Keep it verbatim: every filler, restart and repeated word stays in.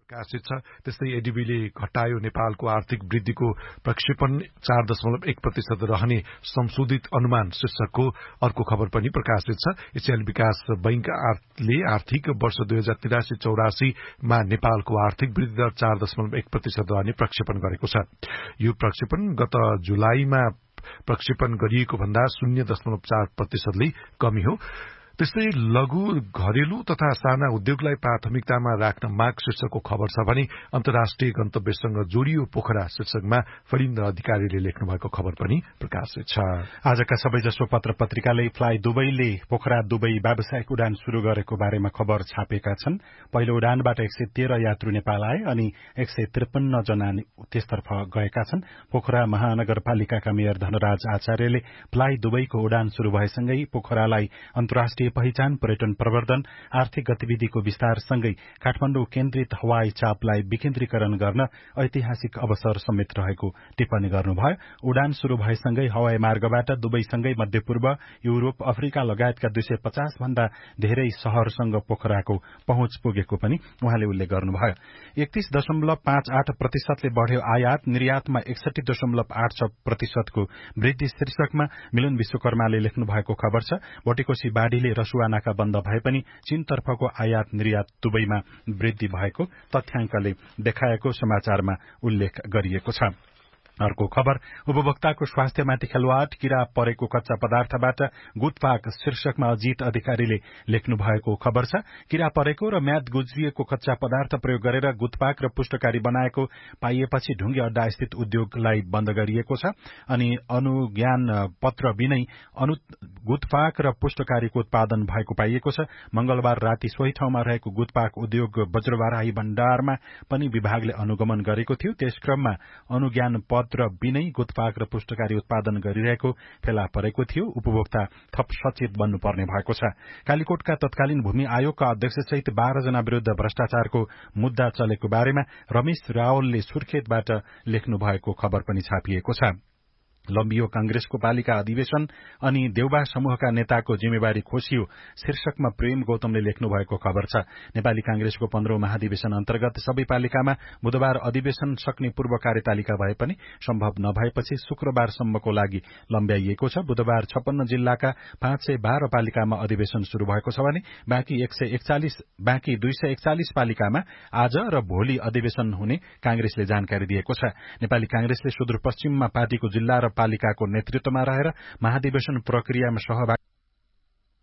प्रकाशित छ। त्यस्तै एडीबीले घटायो नेपालको आर्थिक वृद्धिको प्रक्षेपण चार दशमलव एक प्रतिशत रहने संशोधित अनुमान शीर्षकको अर्को खबर पनि प्रकाशित छ। एसियाली विकास बैंकले आर्थिक वर्ष दुई हजार तिरासी चौरासीमा नेपालको आर्थिक वृद्धि दर चार दशमलव एक प्रतिशत रहने प्रक्षेपण गरेको छ। यो प्रक्षेपण गत जुलाईमा प्रक्षेपण गरिएको भन्दा शून्य दशमलव चार प्रतिशतले कमी हो। त्यस्तै लघु घरेलु तथा साना उद्योगलाई प्राथमिकतामा राख्न माग शीर्षकको खबर छ भने अन्तर्राष्ट्रिय गन्तव्यसँग जोडियो पोखरा शीर्षकमा फरिन्द अधिकारीले लेख्नु भएको खबर पनि प्रकाशित छ। आजका सबैजसो पत्र पत्रिकाले फ्लाइ दुबईले पोखरा दुबई व्यावसायिक उडान शुरू गरेको बारेमा खबर छापेका छन्। पहिलो उडानबाट एक सय तेह्र यात्रु नेपाल आए अनि एक सय त्रिपन्न जना त्यसतर्फ गएका छन्। पोखरा महानगरपालिकाका मेयर धनराज आचार्यले फ्लाइ दुबईको उडान शुरू भएसँगै पोखरालाई अन्तर्राष्ट्रिय पहिचान, पर्यटन प्रवर्धन, आर्थिक गतिविधिको विस्तारसँगै काठमाडौँ केन्द्रित हवाई चापलाई विकेन्द्रीकरण गर्न ऐतिहासिक अवसर समेत रहेको टिप्पणी गर्नुभयो। उडान शुरू भएसँगै हवाई मार्गबाट दुबईसँगै मध्यपूर्व, युरोप, अफ्रिका लगायतका दुई सय पचास भन्दा धेरै शहरसँग पोखराको पहुँच पुगेको पनि उहाँले उल्लेख गर्नुभयो। एकतीस दशमलव पाँच आठ प्रतिशतले बढ़्यो आयात, निर्यातमा एकसठी दशमलव आठ छ प्रतिशतको वृद्धि शीर्षकमा मिलन विश्वकर्माले लेख्नु भएको खबर छ। भोटेकोशी बाढ़ीले रसुवा नाका बन्द भए पनि चीनतर्फको आयात निर्यात दुबईमा वृद्धि भएको तथ्याङ्कले देखाएको समाचारमा उल्लेख गरिएको छ। अर्को खबर उपभोक्ताको स्वास्थ्यमाथि खेलवाड, किरा परेको कच्चा पदार्थबाट गुटपाक शीर्षकमा अजित अधिकारीले लेख्नु भएको खबर छ। किरा परेको र म्याद गुज्रिएको कच्चा पदार्थ प्रयोग गरेर गुटपाक र पुष्टकारी बनाएको पाइएपछि ढुङ्गे अड्डा स्थित उद्योगलाई बन्द गरिएको छ। अनि अनुज्ञान पत्र बिनै अनु गुटपाक र पुष्टकारीको उत्पादन भएको पाइएको छ। मंगलबार राति सोही ठाउँमा रहेको गुटपाक उद्योग वज्रबाराही भण्डारमा पनि विभागले अनुगमन गरेको थियो। त्यसक्रममा अनुज्ञान पत्र बिनै गुटपाक र पुष्टकारी उत्पादन गरिरहेको फेला परेको थियो। उपभोक्ता थप सचेत बन्नुपर्ने भएको छ। कालीकोटका तत्कालीन भूमि आयोगका अध्यक्षसहित बाह्र जना विरूद्ध भ्रष्टाचारको मुद्दा चलेको बारेमा रमेश रावलले सुर्खेतबाट लेख्नु भएको खबर पनि छापिएको छ। लम्बियो कांग्रेसको पालिका अधिवेशन अनि देउबा समूहका नेताको जिम्मेवारी खोसियो शीर्षकमा प्रेम गौतमले लेख्नु भएको खबर छ। नेपाली कांग्रेसको पन्ध्रौं महाधिवेशन अन्तर्गत सबै पालिकामा बुधबार अधिवेशन सक्ने पूर्व कार्यतालिका भए पनि सम्भव नभएपछि शुक्रबारसम्मको लागि लम्ब्याइएको छ। बुधबार छप्पन्न जिल्लाका पाँच सय बाह्र पालिकामा अधिवेशन शुरू भएको छ भने बाँकी एक सय एकचालिस बाँकी दुई सय एकचालिस पालिकामा आज र भोलि अधिवेशन हुने कांग्रेसले जानकारी दिएको छ। नेपाली कांग्रेसले सुदूरपश्चिममा पार्टीको जिल्ला र पालिकाको नेतृत्वमा रहेर महाधिवेशन प्रक्रियामा सहभागी